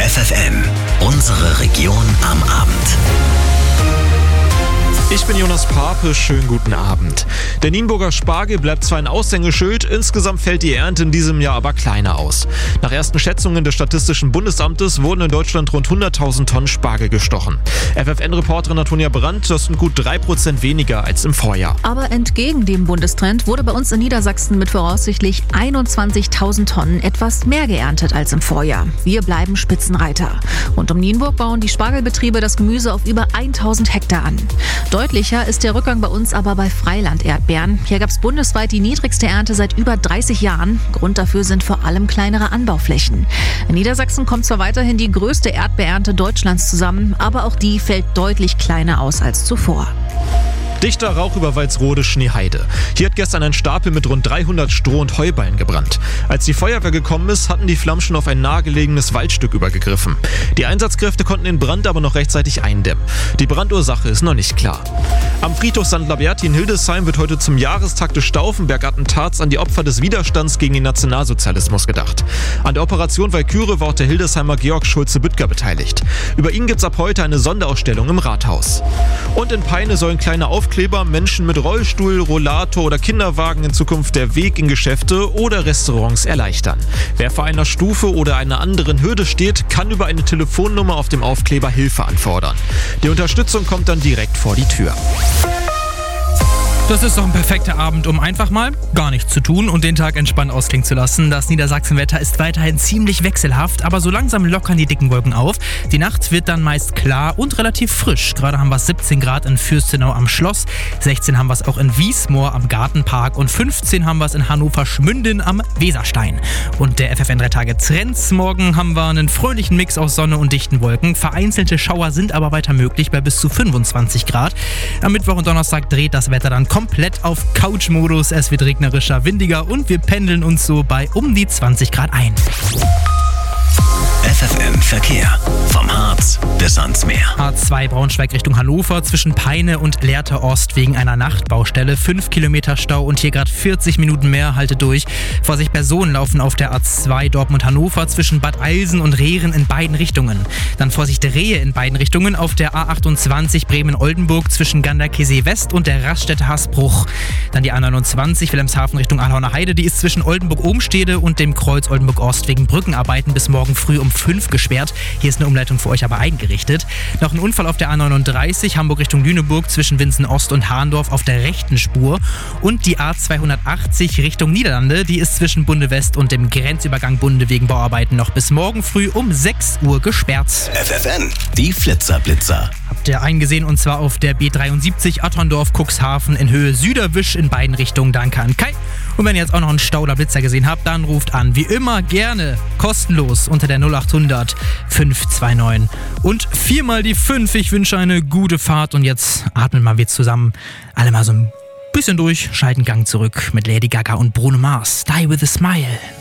FFN, unsere Region am Abend. Ich bin Jonas Pape, schönen guten Abend. Der Nienburger Spargel bleibt zwar ein Aushängeschild, insgesamt fällt die Ernte in diesem Jahr aber kleiner aus. Nach ersten Schätzungen des Statistischen Bundesamtes wurden in Deutschland rund 100.000 Tonnen Spargel gestochen. FFN-Reporterin Antonia Brandt, das sind gut 3% weniger als im Vorjahr. Aber entgegen dem Bundestrend wurde bei uns in Niedersachsen mit voraussichtlich 21.000 Tonnen etwas mehr geerntet als im Vorjahr. Wir bleiben Spitzenreiter. Rund um Nienburg bauen die Spargelbetriebe das Gemüse auf über 1.000 Hektar an. Deutlicher ist der Rückgang bei uns aber bei Freiland-Erdbeeren. Hier gab es bundesweit die niedrigste Ernte seit über 30 Jahren. Grund dafür sind vor allem kleinere Anbauflächen. In Niedersachsen kommt zwar weiterhin die größte Erdbeerernte Deutschlands zusammen, aber auch die fällt deutlich kleiner aus als zuvor. Dichter Rauch über Walsrode-Schneeheide. Hier hat gestern ein Stapel mit rund 300 Stroh- und Heuballen gebrannt. Als die Feuerwehr gekommen ist, hatten die Flammen schon auf ein nahegelegenes Waldstück übergegriffen. Die Einsatzkräfte konnten den Brand aber noch rechtzeitig eindämmen. Die Brandursache ist noch nicht klar. Am Friedhof St. Laberti in Hildesheim wird heute zum Jahrestag des Stauffenberg-Attentats an die Opfer des Widerstands gegen den Nationalsozialismus gedacht. An der Operation Walküre war auch der Hildesheimer Georg Schulze-Büttger beteiligt. Über ihn gibt es ab heute eine Sonderausstellung im Rathaus. Und in Peine sollen kleine Aufkleber Menschen mit Rollstuhl, Rollator oder Kinderwagen in Zukunft der Weg in Geschäfte oder Restaurants erleichtern. Wer vor einer Stufe oder einer anderen Hürde steht, kann über eine Telefonnummer auf dem Aufkleber Hilfe anfordern. Die Unterstützung kommt dann direkt vor die Tür. Das ist doch ein perfekter Abend, um einfach mal gar nichts zu tun und den Tag entspannt ausklingen zu lassen. Das Niedersachsenwetter ist weiterhin ziemlich wechselhaft, aber so langsam lockern die dicken Wolken auf. Die Nacht wird dann meist klar und relativ frisch. Gerade haben wir 17 Grad in Fürstenau am Schloss, 16 haben wir es auch in Wiesmoor am Gartenpark und 15 haben wir es in Hannover-Schmünden am Weserstein. Und der FFN 3 Tage Trends. Morgen haben wir einen fröhlichen Mix aus Sonne und dichten Wolken. Vereinzelte Schauer sind aber weiter möglich bei bis zu 25 Grad. Am Mittwoch und Donnerstag dreht das Wetter dann komplett auf Couch-Modus. Es wird regnerischer, windiger und wir pendeln uns so bei um die 20 Grad ein. FFN Verkehr. Vom Harz bis ans Meer. A2 Braunschweig Richtung Hannover zwischen Peine und Lehrte Ost wegen einer Nachtbaustelle. 5 Kilometer Stau und hier gerade 40 Minuten mehr. Haltet durch. Vorsicht, Personen laufen auf der A2 Dortmund-Hannover zwischen Bad Eilsen und Rehren in beiden Richtungen. Dann Vorsicht, Rehe in beiden Richtungen auf der A28 Bremen-Oldenburg zwischen Ganderkesee West und der Raststätte Hasbruch. Dann die A29 Wilhelmshaven Richtung Ahlauner Heide. Die ist zwischen Oldenburg-Obenstede und dem Kreuz Oldenburg-Ost wegen Brückenarbeiten bis morgen früh um 5 gesperrt. Hier ist eine Umleitung für euch aber eingerichtet. Noch ein Unfall auf der A39 Hamburg Richtung Lüneburg zwischen Winsen Ost und Hahndorf auf der rechten Spur. Und die A280 Richtung Niederlande, die ist zwischen Bunde West und dem Grenzübergang Bunde wegen Bauarbeiten noch bis morgen früh um 6 Uhr gesperrt. FFN, die Flitzer-Blitzer. Habt ihr eingesehen und zwar auf der B73 Otterndorf-Cuxhaven in Höhe Süderwisch in beiden Richtungen. Danke an Kai. Und wenn ihr jetzt auch noch einen Stau oder Blitzer gesehen habt, dann ruft an. Wie immer gerne kostenlos unter der 0800 529 und 4 mal die 5. Ich wünsche eine gute Fahrt und jetzt atmen wir zusammen alle mal so ein bisschen durch. Schalten Gang zurück mit Lady Gaga und Bruno Mars. Die with a Smile.